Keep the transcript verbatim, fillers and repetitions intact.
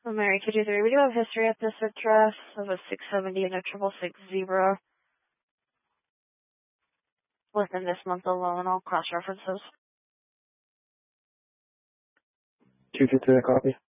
Mary two two three, we do have history at this address of a six seventy and a triple six zebra within this month alone. All cross references. two two three, copy.